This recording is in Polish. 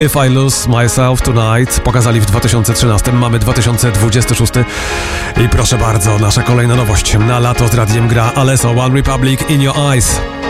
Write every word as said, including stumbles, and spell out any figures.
If I Lose Myself Tonight pokazali w dwa tysiące trzynastym, mamy dwa tysiące dwudziesty szósty i proszę bardzo, nasza kolejna nowość na lato z radiem gra Alesso, One Republic, In Your Eyes.